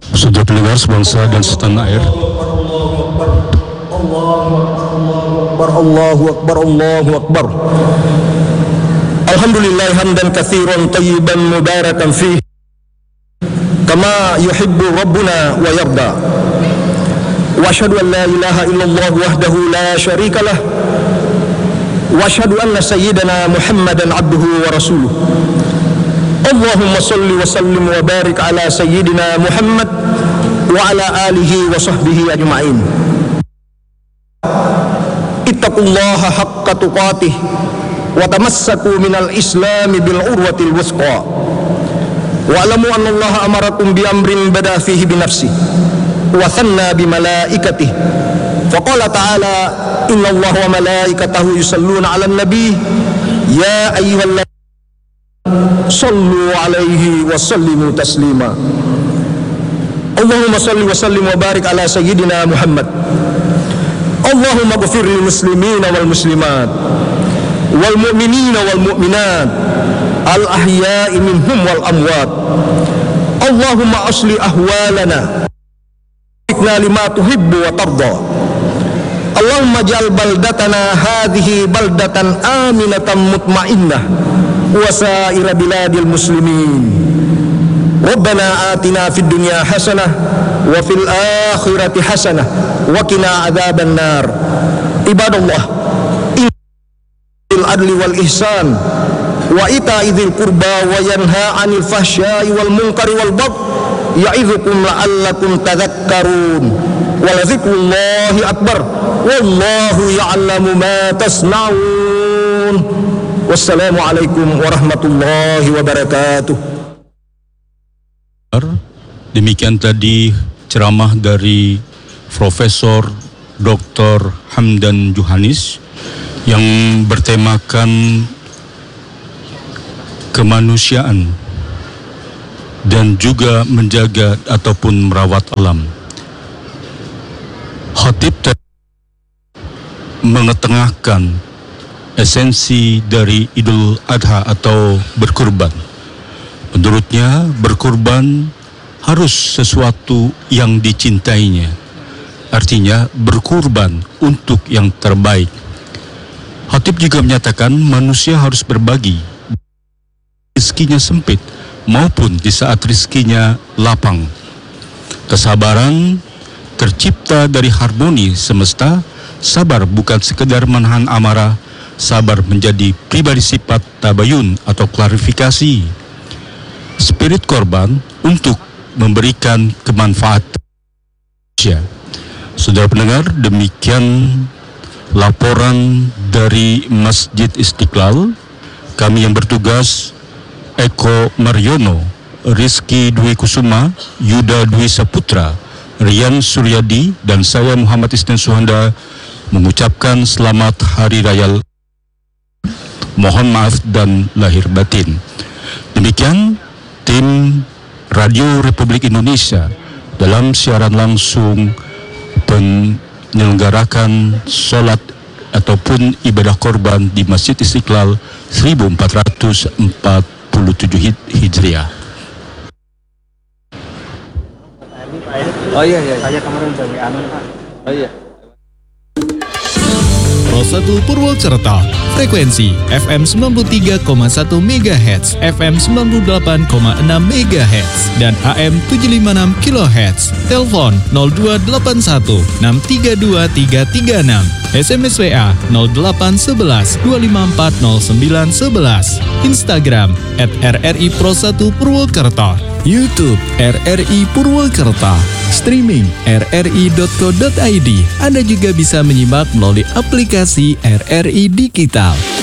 Saudara pendengar sebangsa dan setanah air, Allahu Akbar, Allahu Akbar. Alhamdulillah hamdan katsiran tayyiban mubarakan fihi kama yuhibbu rabbuna wa yarda. Wa asyhadu an la ilaha illallah wahdahu la syarika lah. Wa asyhadu anna sayyidana Muhammadan abduhu wa rasuluh. Allahumma salli wa sallim wa barik ala sayyidina Muhammad wa ala alihi wa sahbihi ajma'in. Ittaqullaha haqqa tuqatih wa tamassaku minal islami bil urwatil wuthqa. Wa alamu anna Allah amarakum bi amrin bada fihi bi nafsihi wa thanna bi malaikatihi. Faqala ta'ala inna Allah wa malaikatahu yusalluna 'alan nabi ya ayyuhalladzina sallu 'alaihi wa sallimu taslima. Allahumma salli wa sallim wa barik ala sayyidina Muhammad. Allahumma ighfir lil muslimina wal muslimat wal mu'minina wal mu'minat al ahya'i minhum wal amwat. Allahumma asli ahwalana ikna lima tuhibbu wa tarda. Allahumma ja'al baldatana hadhihi baldatan aminatan mutmainnah wa sa'ira biladil muslimin. Rabbana atina fid dunya hasanah wa fil akhirati hasanah wa qina adzaban nar. Ibadallah, innal adli wal ihsan wa ita'idzil qurba wa yanha 'anil fahsya'i wal munkari wal baghi ya'idzukum la'allakum tadhakkarun. Wa lazikrullahi akbar wallahu ya'lamu ma tasna'un. Wassalamualaikum warahmatullahi wabarakatuh. Demikian tadi ceramah dari Profesor Dr. Hamdan Johanis yang bertemakan kemanusiaan dan juga menjaga ataupun merawat alam. Khatib mengetengahkan esensi dari Idul Adha atau berkurban. Menurutnya, berkurban harus sesuatu yang dicintainya. Artinya, berkurban untuk yang terbaik. Khatib juga menyatakan manusia harus berbagi. Rizkinya sempit maupun di saat rizkinya lapang. Kesabaran tercipta dari harmoni semesta. Sabar bukan sekedar menahan amarah. Sabar menjadi pribadi sifat tabayun atau klarifikasi. Spirit korban untuk memberikan kemanfaatan. Saudara pendengar, demikian laporan dari Masjid Istiqlal. Kami yang bertugas, Eko Mariono, Rizky Dwi Kusuma, Yuda Dwi Saputra, Rian Suryadi, dan saya Muhammad Isnin Suhanda mengucapkan selamat Hari Raya. Mohon maaf dan lahir batin. Demikian tim Radio Republik Indonesia dalam siaran langsung menyelenggarakan sholat ataupun ibadah korban di Masjid Istiqlal 1447 Hijriah. Oh iya. Saya kemarin dari Pak. Oh iya. Pro 1 Purwokerto, frekuensi FM 93,1 MHz, FM 98,6 MHz, dan AM 756 kHz. Telepon 0281 632336. SMS WA 0811 254 0911. Instagram @RRI Pro 1 Purwokerto. YouTube RRI Purwokerto. Streaming rri.co.id. Anda juga bisa menyimak melalui aplikasi RRI Digital.